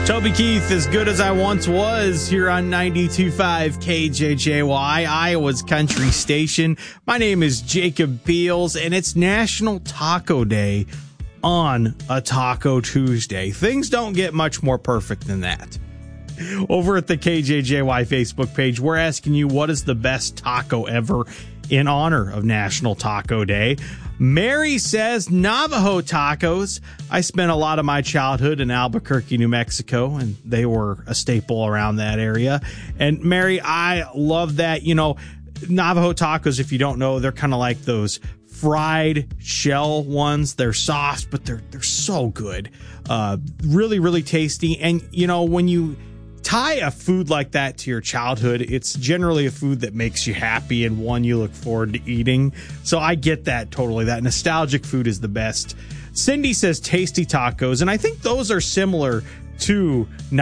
Toby Keith, As Good As I Once Was, here on 92.5 KJJY, Iowa's country station. My name is Jacob Beals, and it's National Taco Day on a Taco Tuesday. Things don't get much more perfect than that. Over at the KJJY Facebook page, we're asking you, what is the best taco ever in honor of National Taco Day? Mary says Navajo tacos. I spent a lot of my childhood in Albuquerque, New Mexico, and they were a staple around that area. And Mary, I love that. You know, Navajo tacos, if you don't know, they're kind of like those fried shell ones. They're soft, but they're so good. Really, really tasty. And, you know, when you tie a food like that to your childhood, it's generally a food that makes you happy and one you look forward to eating. So I get that totally. That nostalgic food is the best. Cindy says tasty tacos, and I think those are similar to